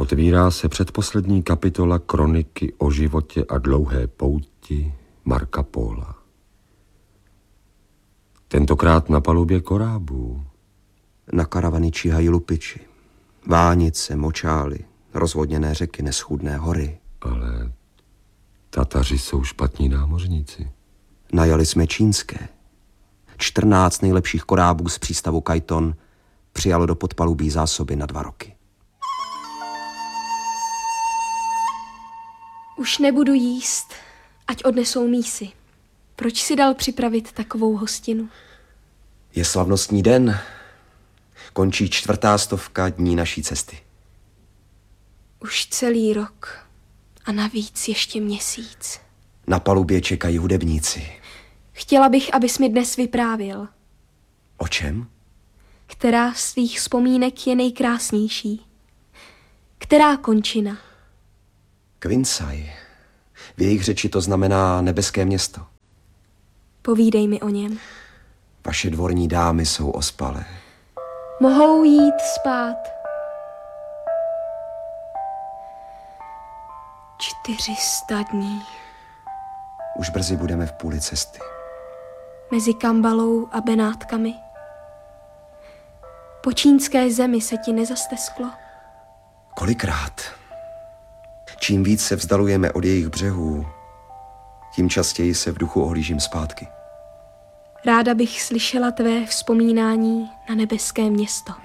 Otvírá se předposlední kapitola kroniky o životě a dlouhé pouti Marca Pola. Tentokrát na palubě korábů. Na karavany číhají lupiči, vánice, močály, rozvodněné řeky, neschůdné hory. Ale Tataři jsou špatní námořníci. Najali jsme čínské. 14 nejlepších korábů z přístavu Kajton přijalo do podpalubí zásoby na 2 roky. Už nebudu jíst, ať odnesou mísy. Proč si dal připravit takovou hostinu? Je slavnostní den. Končí 400 dní naší cesty. Už celý rok a navíc ještě měsíc. Na palubě čekají hudebníci. Chtěla bych, abys mi dnes vyprávěl. O čem? Která z svých vzpomínek je nejkrásnější? Která končina? Quinsay. V jejich řeči to znamená nebeské město. Povídej mi o něm. Vaše dvorní dámy jsou ospalé. Mohou jít spát. 400 dní. Už brzy budeme v půli cesty. Mezi Kambalou a Benátkami. Po čínské zemi se ti nezastesklo? Kolikrát? Čím víc se vzdalujeme od jejich břehů, tím častěji se v duchu ohlížím zpátky. Ráda bych slyšela tvé vzpomínání na nebeské město.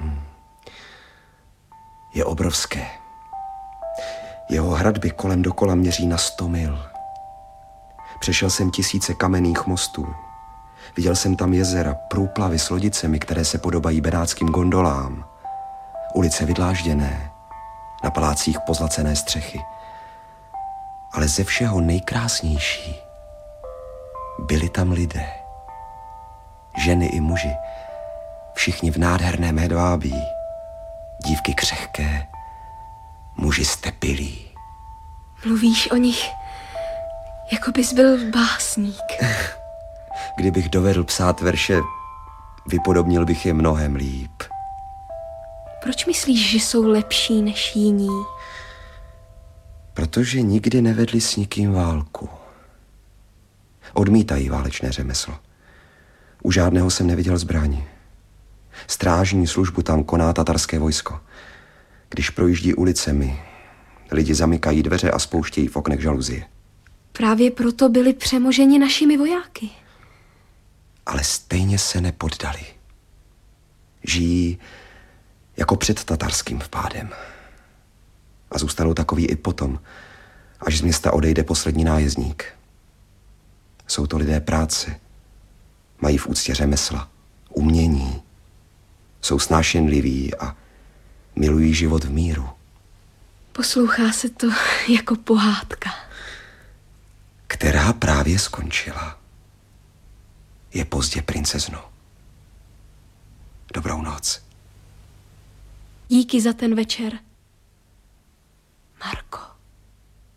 Je obrovské. Jeho hradby kolem dokola měří na 100 mil. Přešel jsem tisíce kamenných mostů. Viděl jsem tam jezera, průplavy s lodicemi, které se podobají benátským gondolám. Ulice vydlážděné, na palácích pozlacené střechy. Ale ze všeho nejkrásnější byli tam lidé. Ženy i muži, všichni v nádherném hedvábí, dívky křehké, muži stepilí. Mluvíš o nich, jako bys byl básník. Kdybych dovedl psát verše, vypodobnil bych je mnohem líp. Proč myslíš, že jsou lepší než jiní? Protože nikdy nevedli s nikým válku. Odmítají válečné řemeslo. U žádného jsem neviděl zbraň. Strážní službu tam koná tatarské vojsko. Když projíždí ulicemi, lidi zamykají dveře a spouštějí v oknech žaluzie. Právě proto byli přemoženi našimi vojáky. Ale stejně se nepoddali. Žijí jako před tatarským vpádem. A zůstanou takový i potom, až z města odejde poslední nájezdník. Jsou to lidé práce. Mají v úctě řemesla, umění. Jsou snášenliví a milují život v míru. Poslouchá se to jako pohádka. Která právě skončila. Je pozdě, princezno. Dobrou noc. Díky za ten večer, Marco.